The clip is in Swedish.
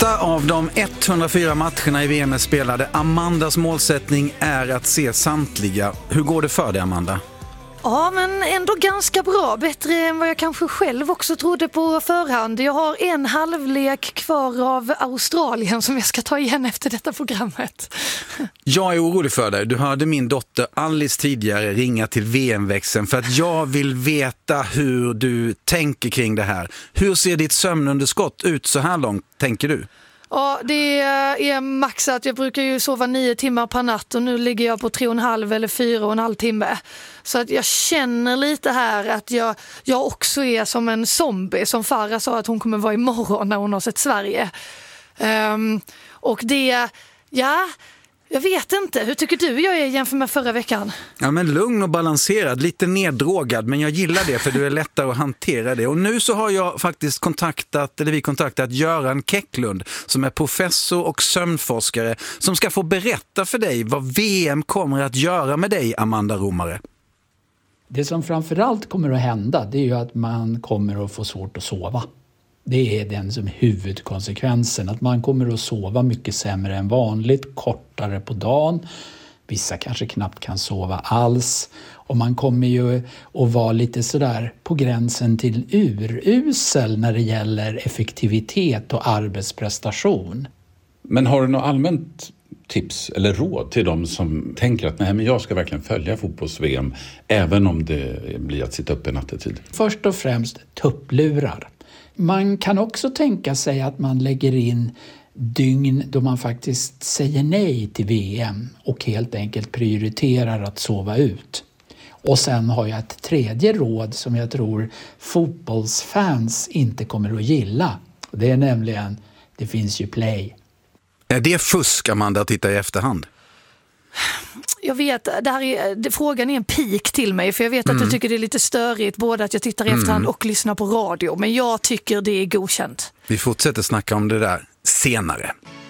8 av de 104 matcherna i VM är spelade. Amandas målsättning är att se samtliga. Hur går det för dig, Amanda? Ja, men ändå ganska bra. Bättre än vad jag kanske själv också trodde på förhand. Jag har en halvlek kvar av Australien som jag ska ta igen efter detta programmet. Jag är orolig för dig. Du hörde min dotter Alice tidigare ringa till VM-växeln för att jag vill veta hur du tänker kring det här. Hur ser ditt sömnunderskott ut så här långt, tänker du? Ja, det är maxat. Jag brukar ju sova 9 timmar per natt och nu ligger jag på 3,5 eller 4,5 timmar. Så att jag känner lite här att jag också är som en zombie, som Farah sa att hon kommer vara imorgon när hon har sett Sverige. Och det, jag vet inte. Hur tycker du jag är jämfört med förra veckan? Ja, men lugn och balanserad, lite neddrogad, men jag gillar det för du är lättare att hantera det. Och nu så har jag faktiskt kontaktat Göran Kecklund som är professor och sömnforskare som ska få berätta för dig vad VM kommer att göra med dig, Amanda Romare. Det som framförallt kommer att hända, det är ju att man kommer att få svårt att sova. Det är den som huvudkonsekvensen, att man kommer att sova mycket sämre än vanligt, kortare på dagen. Vissa kanske knappt kan sova alls. Och man kommer ju att vara lite sådär på gränsen till urusel när det gäller effektivitet och arbetsprestation. Men har du något allmänt tips eller råd till de som tänker att nej, men jag ska verkligen följa fotbolls-VM även om det blir att sitta uppe nattetid? Först och främst tupplurar. Man kan också tänka sig att man lägger in dygn då man faktiskt säger nej till VM och helt enkelt prioriterar att sova ut. Och sen har jag ett tredje råd som jag tror fotbollsfans inte kommer att gilla. Det är nämligen, det finns ju play. Är det fusk, Amanda, att titta i efterhand? Jag vet, frågan är en pik till mig, för jag vet att du tycker det är lite störigt både att jag tittar i efterhand och lyssnar på radio, men jag tycker det är godkänt. Vi fortsätter snacka om det där senare.